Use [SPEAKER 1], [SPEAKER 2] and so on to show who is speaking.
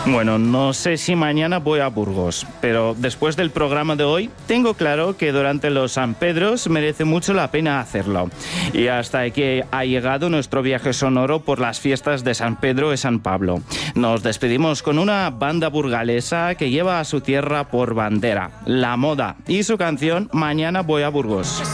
[SPEAKER 1] Bueno, no sé si mañana voy a Burgos, pero después del programa de hoy tengo claro que durante los San Pedros merece mucho la pena hacerlo. Y hasta aquí ha llegado nuestro viaje sonoro por las fiestas de San Pedro y San Pablo. Nos despedimos con una banda burgalesa que lleva a su tierra por bandera, La Moda, y su canción Mañana voy a Burgos.